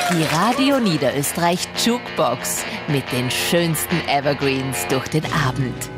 Die Radio Niederösterreich Jukebox mit den schönsten Evergreens durch den Abend.